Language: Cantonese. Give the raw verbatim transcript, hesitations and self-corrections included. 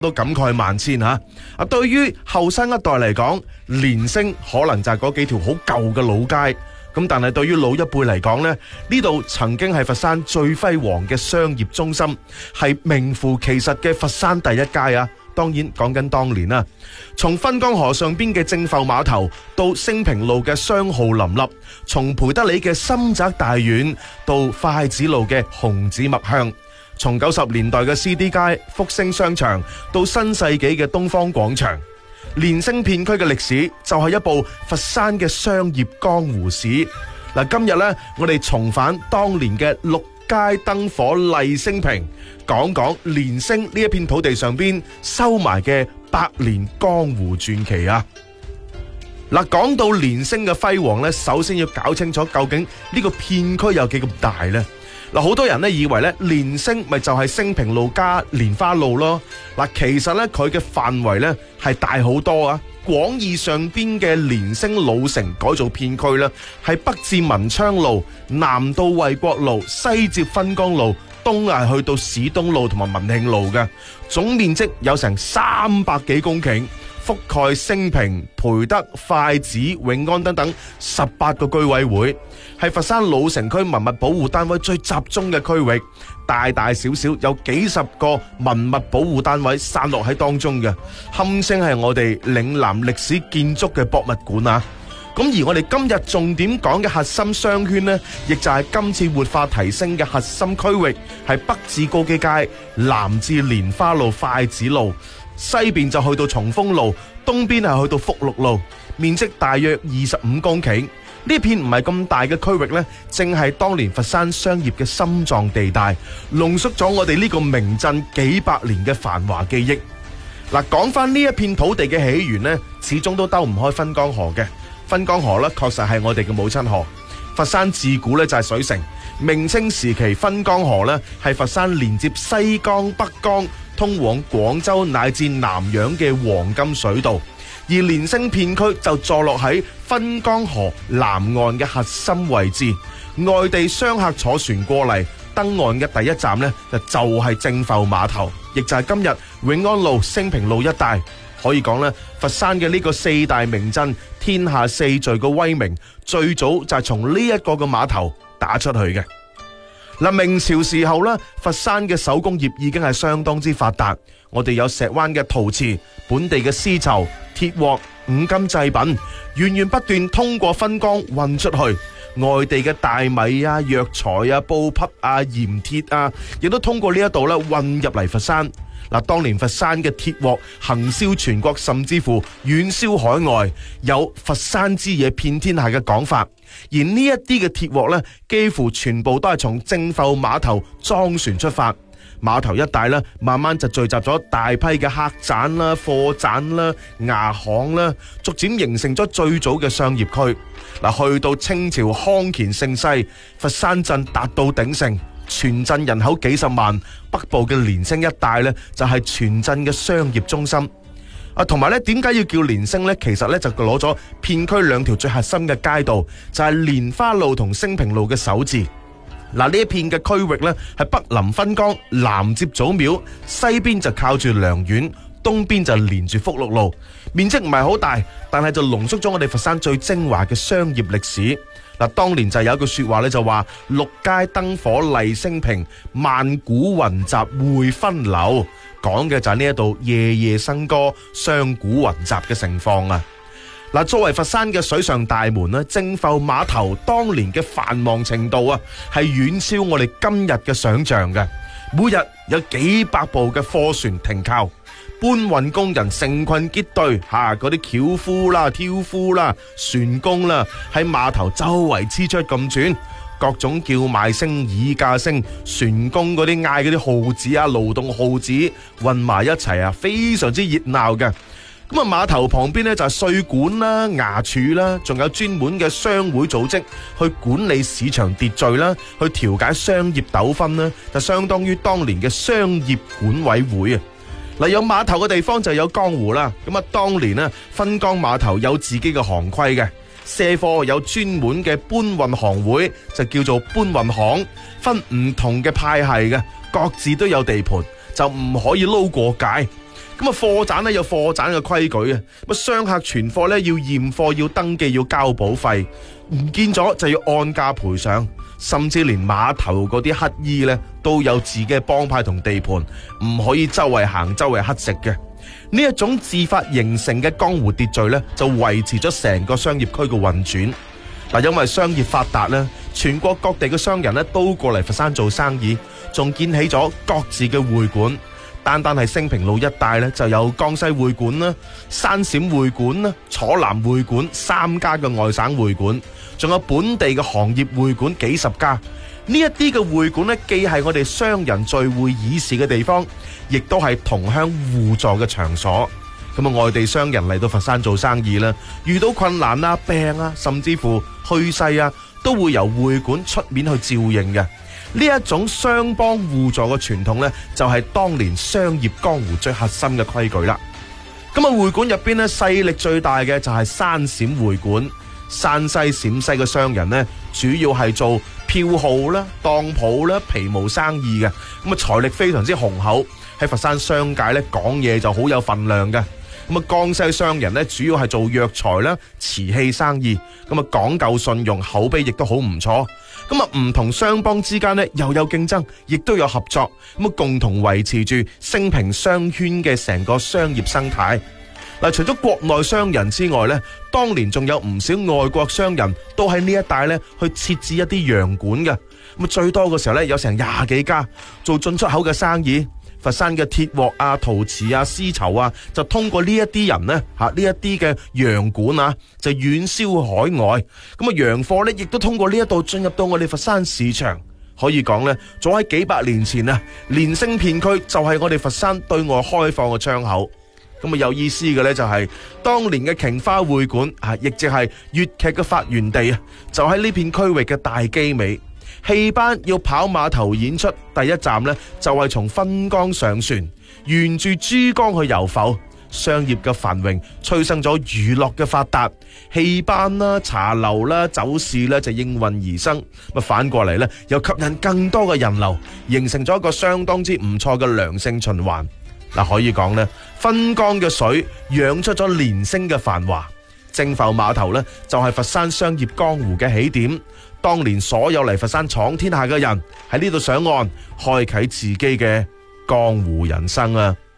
都感慨萬千吓。啊，對於後生一代嚟講，連星可能就係嗰幾條好舊嘅老街。咁但係對於老一輩嚟講呢，呢度曾經係佛山最輝煌嘅商業中心，係名副其實嘅佛山第一街啊！當然講緊當年啦，從汾江河上邊嘅正埠碼頭到升平路嘅商號林立，從培德里嘅深宅大院到筷子路嘅紅紙墨香，從九十年代嘅 C D 街、福星商場到新世紀嘅東方廣場，連星片區嘅歷史就係一部佛山嘅商業江湖史。嗱，今日呢，我哋重返當年嘅六街燈火麗升平，講講連星呢一片土地上邊收埋嘅百年江湖傳奇啊！嗱，講到連星嘅輝煌呢，首先要搞清楚究竟呢個片區有幾咁大呢？嗱，好多人呢以為呢連星咪就係升平路加蓮花路咯。嗱，其實呢，佢嘅範圍呢係大好多啊！廣義上邊嘅連星老城改造片區呢，係北至文昌路，南到衛國路，西接汾江路，東係去到市東路同埋文慶路嘅，總面積有成三百幾公頃，覆蓋升平、培德、筷子、永安等等十八個居委會，係佛山老城區文物保護單位最集中嘅區域，大大小小有幾十個文物保護單位散落喺當中嘅，堪稱係我哋嶺南歷史建築嘅博物館啊！咁而我哋今日重點講嘅核心商圈呢，亦就係今次活化提升嘅核心區域，係北至高基街，南至蓮花路、筷子路，西邊就去到松豐路，東邊係去到福祿路，面積大約二十五公頃。呢片唔係咁大嘅區域呢，正係當年佛山商業嘅心臟地帶，濃縮咗我哋呢個名鎮幾百年嘅繁華記憶。嗱，講翻呢一片土地嘅起源呢，始終都兜唔開汾江河嘅。汾江河呢，確實係我哋嘅母親河。佛山自古呢就係水城，明清時期汾江河呢係佛山連接西江、北江，通往廣州乃至南洋嘅黃金水道。而連星片區就坐落喺汾江河南岸嘅核心位置，外地商客坐船過嚟登岸嘅第一站呢，就就係正埠碼頭，亦就係今日永安路、升平路一帶。可以講咧，佛山嘅呢個四大名鎮、天下四聚嘅威名，最早就係從呢一個嘅碼頭打出去嘅。嗱，明朝時候咧，佛山嘅手工業已經係相當之發達，我哋有石灣嘅陶瓷、本地嘅絲綢、鐵鑊、五金製品，源源不斷通過汾江運出去。外地嘅大米啊、藥材啊、布匹啊、鹽鐵啊，亦都通過呢一度咧運入嚟佛山。嗱，當年佛山嘅鐵鑊行銷全國，甚至乎遠銷海外，有佛山之野遍天下嘅講法。而呢一啲嘅鐵鑊呢，幾乎全部都係從正埠碼頭裝船出發，碼頭一帶呢，慢慢就聚集咗大批嘅客棧啦、貨棧啦、牙行啦，逐漸形成咗最早嘅商業區。嗱，去到清朝康乾盛世，佛山鎮達到鼎盛。全鎮人口幾十萬，北部嘅連星一帶呢，就係全鎮嘅商業中心。啊，同埋咧，點解要叫連星呢？其實咧就攞咗片區兩條最核心嘅街道，就係蓮花路同升平路嘅首字。嗱，呢一片嘅區域呢，係北臨汾江，南接祖廟，西邊就靠住良苑，東邊就連住福祿路。面積唔係好大，但係就濃縮咗我哋佛山最精華嘅商業歷史。嗱，當年就有一句說話咧，就話六街燈火麗升平，萬古雲集匯分流，講嘅就係呢一度夜夜笙歌、商賈雲集嘅情況啊！嗱，作為佛山嘅水上大門咧，正埠碼頭當年嘅繁忙程度啊，係遠超我哋今日嘅想象嘅。每日有幾百部嘅貨船停靠，搬運工人成群結隊，吓嗰啲轎夫啦、挑夫啦、船工啦，喺碼頭周圍黐出咁轉，各種叫賣聲、議價聲，船工嗰啲嗌嗰啲號子啊、勞動號子混埋一齊啊，非常之熱鬧嘅。咁啊，碼頭旁邊呢，就係稅管啦、衙署啦，仲有專門嘅商會組織去管理市場秩序啦，去調解商業糾紛啦，就相當於當年嘅商業管委會啊。嗱，有碼頭嘅地方就有江湖啦。咁啊，當年呢，汾江碼頭有自己嘅行規嘅，卸貨有專門嘅搬運行會，就叫做搬運行，分唔同嘅派系嘅，各自都有地盤，就唔可以撈過界。 咁啊，貨棧咧有貨棧嘅規矩啊，咁商客存貨咧要驗貨、要登記、要交保費，唔見咗就要按價賠償，甚至連碼頭嗰啲乞衣咧都有自己嘅幫派同地盤，唔可以周圍行、周圍乞食嘅。呢一種自發形成嘅江湖秩序咧，就維持咗成個商業區嘅運轉。嗱，因為商業發達咧，全國各地嘅商人咧都過嚟佛山做生意，仲建起咗各自嘅會館。單單係升平路一帶咧，就有江西會館啦、山陝會館啦、楚南會館三家嘅外省會館，仲有本地嘅行業會館幾十家。呢一啲嘅會館咧，既係我哋商人聚會議事嘅地方，亦都係同鄉互助嘅場所。咁啊，外地商人嚟到佛山做生意啦，遇到困難啊、病啊，甚至乎去世啊，都會由會館出面去照應嘅。呢一種商幫互助嘅傳統呢，就係當年商業江湖最核心嘅規矩啦。咁啊，會館入邊呢，勢力最大嘅就係山陝會館。山西、陝西嘅商人呢，主要係做票號啦、當鋪啦、皮毛生意嘅。咁啊，財力非常之雄厚，喺佛山商界呢，講嘢就好有份量嘅。咁啊，江西商人呢，主要係做藥材啦、瓷器生意，咁啊，講究信用，口碑亦都好唔錯。咁啊，唔同商幫之間呢，又有競爭，亦都有合作，咁啊，共同維持住升平商圈嘅成個商業生態。嗱，除咗國內商人之外呢，當年仲有唔少外國商人都喺呢一帶呢去設置一啲洋館嘅。咁啊，最多嘅時候呢，有成廿幾家做進出口嘅生意。佛山嘅鐵鑊啊、陶瓷啊、絲綢啊，就通過呢一啲人呢，吓呢一啲嘅洋館啊，就遠銷海外。咁啊，洋貨呢亦都通過呢一度進入到我哋佛山市場。可以講呢，早喺幾百年前啊，連升片區就係我哋佛山對外開放嘅窗口。咁啊，有意思嘅呢，就係當年嘅瓊花會館啊，亦即係粵劇嘅發源地啊，就喺呢片區域嘅大基尾。戲班要跑碼頭演出，第一站呢就係從汾江上船，沿住珠江去遊浮。商業嘅繁榮催生咗娛樂嘅發達，戲班啦、茶樓啦、酒肆啦就應運而生。咁反過嚟呢，又吸引更多嘅人流，形成咗一個相當之唔錯嘅良性循環。嗱，可以講呢，汾江嘅水養出咗連升嘅繁華。正浮碼頭呢，就係佛山商業江湖嘅起點。當年所有嚟佛山闖天下嘅人喺呢度上岸，開啟自己嘅江湖人生啊！